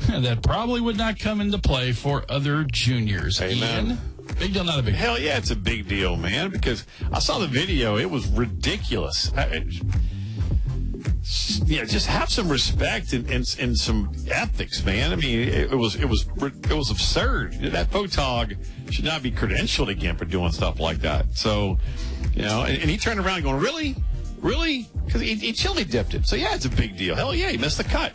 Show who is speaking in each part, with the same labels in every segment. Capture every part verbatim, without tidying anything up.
Speaker 1: that probably would not come into play for other juniors.
Speaker 2: Amen.
Speaker 1: Ian, big deal, not a big deal.
Speaker 2: Hell yeah, it's a big deal, man, because I saw the video. It was ridiculous. I, it, yeah, just have some respect and, and, and some ethics, man. I mean, it, it was it was it was absurd. That photog should not be credentialed again for doing stuff like that. So, you know, and, and he turned around going, really? Really? Because he, he chili dipped it. So, yeah, it's a big deal. Hell yeah, he missed the cut.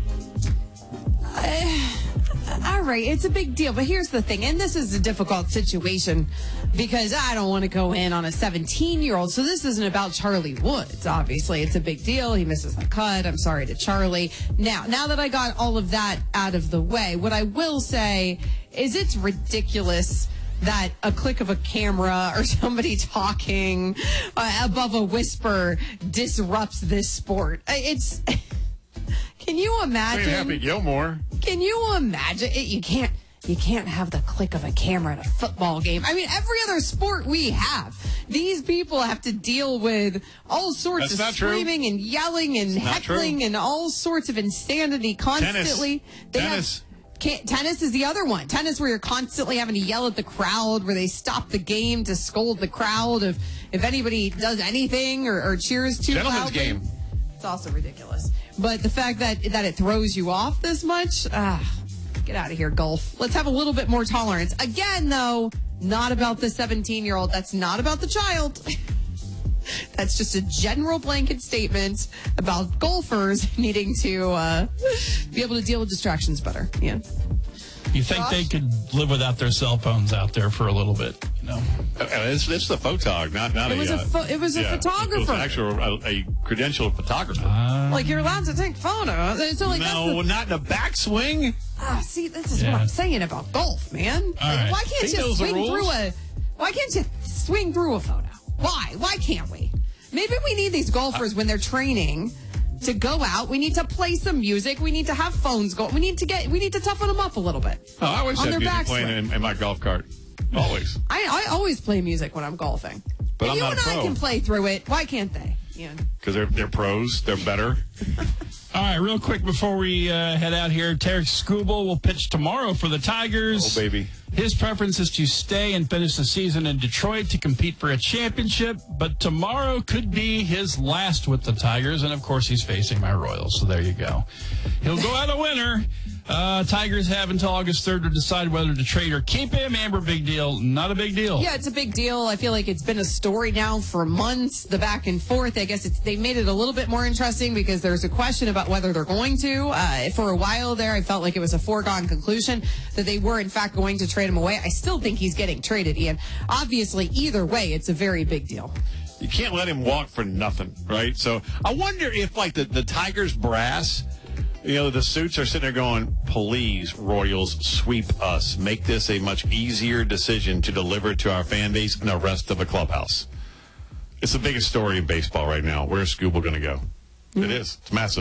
Speaker 3: Uh, all right, it's a big deal. But here's the thing, and this is a difficult situation because I don't want to go in on a seventeen-year-old. So this isn't about Charlie Woods. Obviously, it's a big deal. He misses the cut. I'm sorry to Charlie. Now, now that I got all of that out of the way, what I will say is it's ridiculous that a click of a camera or somebody talking uh, above a whisper disrupts this sport. It's... Can you imagine?
Speaker 2: Happy Gilmore.
Speaker 3: Can you imagine? It, you can't. You can't have the click of a camera at a football game. I mean, every other sport we have, these people have to deal with all sorts
Speaker 2: That's
Speaker 3: of
Speaker 2: not
Speaker 3: screaming
Speaker 2: true.
Speaker 3: and yelling and
Speaker 2: It's not
Speaker 3: heckling
Speaker 2: true.
Speaker 3: and all sorts of insanity constantly.
Speaker 2: Tennis.
Speaker 3: They
Speaker 2: Tennis.
Speaker 3: Have, can't, tennis is the other one. Tennis where you're constantly having to yell at the crowd, where they stop the game to scold the crowd if if anybody does anything or, or cheers too
Speaker 2: Gentlemen's
Speaker 3: loudly.
Speaker 2: game.
Speaker 3: It's also ridiculous. But the fact that that it throws you off this much, ah, get out of here, golf. Let's have a little bit more tolerance. Again, though, not about the seventeen-year-old. That's not about the child. That's just a general blanket statement about golfers needing to uh, be able to deal with distractions better. Yeah.
Speaker 1: You think
Speaker 3: Josh?
Speaker 1: they could live without their cell phones out there for a little bit? You know,
Speaker 2: Uh, It's, it's the photog, not not
Speaker 3: It
Speaker 2: a.
Speaker 3: was a
Speaker 2: uh,
Speaker 3: pho- it was a
Speaker 2: yeah,
Speaker 3: photographer.
Speaker 2: It was actual a, a credentialed photographer.
Speaker 3: Like, you're allowed to take photos. So, like,
Speaker 2: no,
Speaker 3: that's the,
Speaker 2: not in the backswing.
Speaker 3: ah, see, this is
Speaker 1: Yeah.
Speaker 3: what I'm saying about golf, man. Like,
Speaker 1: right.
Speaker 3: why can't
Speaker 2: He
Speaker 3: you
Speaker 2: knows the
Speaker 3: swing
Speaker 2: rules.
Speaker 3: through a? Why can't you swing through a photo? Why? Why can't we? Maybe we need these golfers when they're training to go out. We need to play some music. We need to have phones go. We need to get. We need to toughen them up a little bit.
Speaker 2: Oh, I always
Speaker 3: On
Speaker 2: have
Speaker 3: their
Speaker 2: music
Speaker 3: backswing.
Speaker 2: playing in, in my golf cart. Always.
Speaker 3: I, I always play music when I'm golfing.
Speaker 2: But
Speaker 3: if
Speaker 2: I'm
Speaker 3: you
Speaker 2: not
Speaker 3: and
Speaker 2: a
Speaker 3: I
Speaker 2: pro.
Speaker 3: can play through it. Why can't they? Yeah.
Speaker 2: Because they're, they're pros. They're better.
Speaker 1: all right, real quick before we uh, head out here, Tarek Skubal will pitch tomorrow for the Tigers.
Speaker 2: Oh, baby.
Speaker 1: His preference is to stay and finish the season in Detroit to compete for a championship, but tomorrow could be his last with the Tigers, and of course he's facing my Royals, so there you go. He'll go out a winner. Uh, Tigers have until August third to decide whether to trade or keep him. Amber, big deal, not a big deal.
Speaker 3: Yeah, it's a big deal. I feel like it's been a story now for months, the back and forth. I guess it's they made it a little bit more interesting because there's a question about whether they're going to. Uh, for a while there, I felt like it was a foregone conclusion that they were, in fact, going to trade him away. I still think he's getting traded, Ian. Obviously, either way, it's a very big deal.
Speaker 2: You can't let him walk for nothing, right? So I wonder if, like, the, the Tigers brass, you know, the suits are sitting there going, please, Royals, sweep us. Make this a much easier decision to deliver to our fan base and the rest of the clubhouse. It's the biggest story in baseball right now. Where's Skubal going to go? Mm-hmm. It is. It's massive.